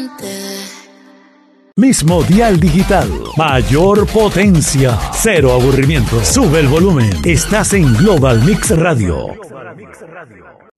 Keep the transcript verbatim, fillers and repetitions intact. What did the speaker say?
Mismo dial digital, mayor potencia, cero aburrimiento. Sube el volumen. Estás en Global Mix Radio.